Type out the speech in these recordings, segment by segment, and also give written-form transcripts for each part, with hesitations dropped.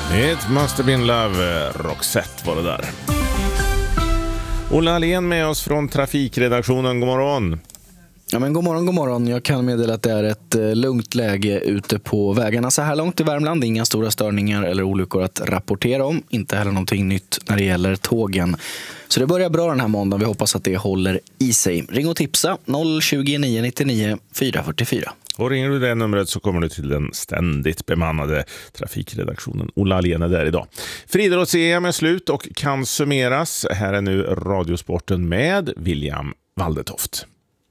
It must have been love, Roxette var det där. Ola Alén med oss från trafikredaktionen, god morgon. Ja, men god morgon. Jag kan meddela att det är ett lugnt läge ute på vägarna så här långt i Värmland. Inga stora störningar eller olyckor att rapportera om. Inte heller någonting nytt när det gäller tågen. Så det börjar bra den här måndagen. Vi hoppas att det håller i sig. Ring och tipsa 020 999 444. Och ringer du det numret så kommer du till den ständigt bemannade trafikredaktionen. Ola Alén är där idag. Friidrotts-EM är slut och kan summeras. Här är nu Radiosporten med William Waldetoft.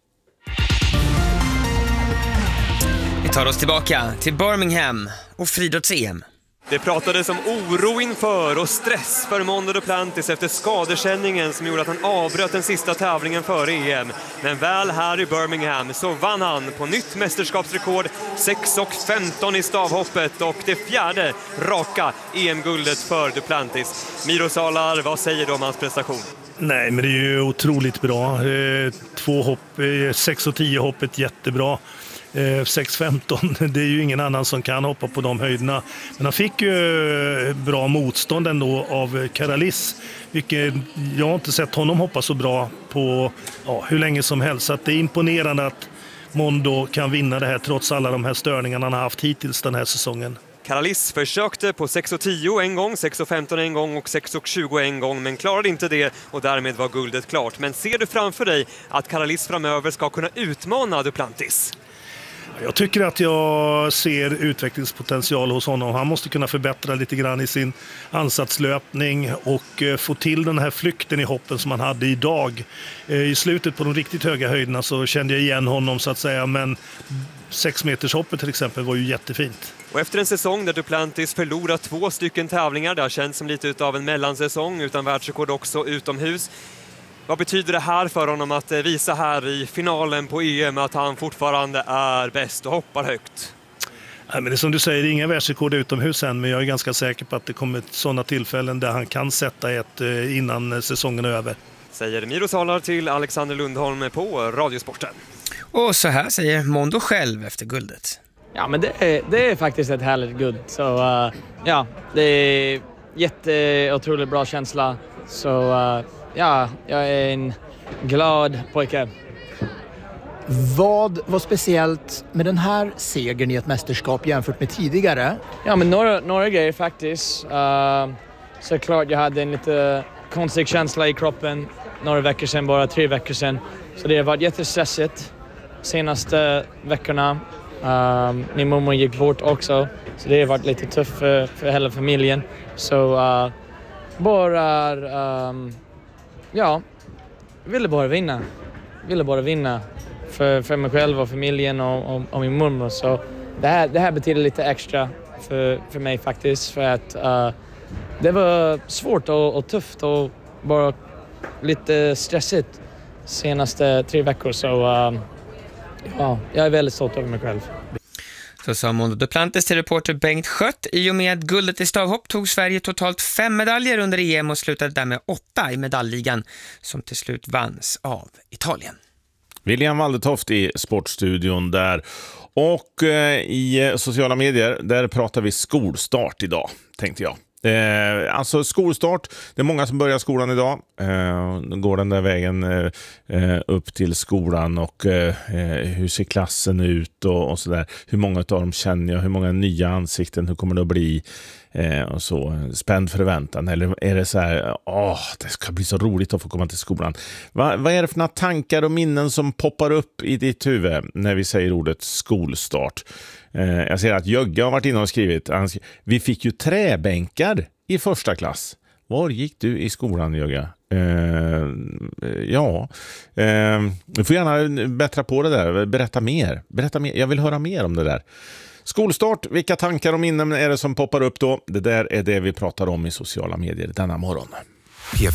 Vi tar oss tillbaka till Birmingham och friidrotts-EM. Det pratades om oro inför och stress för Mondo Duplantis efter skadekänningen som gjorde att han avbröt den sista tävlingen före EM. Men väl här i Birmingham så vann han på nytt mästerskapsrekord 6,15 i stavhoppet och det fjärde raka EM-guldet för Duplantis. Miro Salar, vad säger du om hans prestation? Nej, men det är ju otroligt bra. 2 hopp, 6 och 10 hoppet jättebra. 6,15, det är ju ingen annan som kan hoppa på de höjderna. Men han fick ju bra motstånd ändå av Karalis, vilket jag har inte sett honom hoppa så bra på hur länge som helst. Så att det är imponerande att Mondo kan vinna det här trots alla de här störningarna han har haft hittills den här säsongen. Karalis försökte på 6,10 en gång, 6,15 en gång och 6,20 en gång, men klarade inte det och därmed var guldet klart. Men ser du framför dig att Karalis framöver ska kunna utmana Duplantis? Jag tycker att jag ser utvecklingspotential hos honom. Han måste kunna förbättra lite grann i sin ansatslöpning och få till den här flykten i hoppen som han hade idag. I slutet på de riktigt höga höjderna så kände jag igen honom så att säga, men 6 meters hoppet till exempel var ju jättefint. Och efter en säsong där Duplantis förlorat 2 stycken tävlingar, det har känts som lite utav en mellansäsong utan världsrekord också utomhus. Vad betyder det här för honom att visa här i finalen på EM att han fortfarande är bäst och hoppar högt? Nej, men det är som du säger, inga världsrekord utomhus än, men jag är ganska säker på att det kommer sådana tillfällen där han kan sätta ett innan säsongen är över. Säger Miro Salar till Alexander Lundholm på Radiosporten. Och så här säger Mondo själv efter guldet. Ja, men det är faktiskt ett härligt guld. Så ja, det är otroligt bra känsla. Så ja, jag är en glad pojke. Vad var speciellt med den här segern i ett mästerskap jämfört med tidigare? Ja, men några grejer faktiskt. Såklart jag hade en lite konstig känsla i kroppen några veckor sedan, bara 3 veckor sedan. Så det har varit jättestressigt senaste veckorna. Min mormor gick bort också, så det har varit lite tufft för hela familjen. Så jag ville bara vinna för mig själv och familjen och min mormor. Så det här betyder lite extra för mig faktiskt, för att det var svårt och tufft och bara lite stressigt senaste 3 veckor. Så jag är väldigt stolt över mig själv. Så sa Mondo Duplantis till reporter Bengt Schött. I och med guldet i stavhopp tog Sverige totalt 5 medaljer under EM och slutade därmed 8 i medaljligan som till slut vanns av Italien. William Waldetoft i Sportstudion där. Och i sociala medier, där pratar vi skolstart idag, tänkte jag. Alltså skolstart, det är många som börjar skolan idag. Går den där vägen upp till skolan och hur ser klassen ut och sådär. Hur många av dem känner jag, hur många nya ansikten, hur kommer det att bli och så, spänd förväntan, eller är det så här, det ska bli så roligt att få komma till skolan. Vad är det för några tankar och minnen som poppar upp i ditt huvud när vi säger ordet skolstart? Jag ser att Jögge har varit inne och skrivit, vi fick ju träbänkar i första klass. Var gick du i skolan, Jögge? Du får gärna bättra på det där, berätta mer, jag vill höra mer om det där. Skolstart, vilka tankar och minnen är det som poppar upp då? Det där är det vi pratar om i sociala medier denna morgon.